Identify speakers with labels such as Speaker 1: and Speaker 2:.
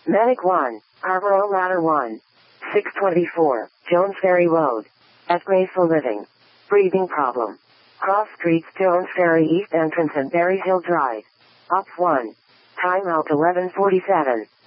Speaker 1: Manic 1, Arboro Ladder 1. 624, Jones Ferry Road. At Graceful Living. Breathing problem. Cross Streets, Jones Ferry East Entrance and Berry Hill Drive. Up 1. Time out 11:47.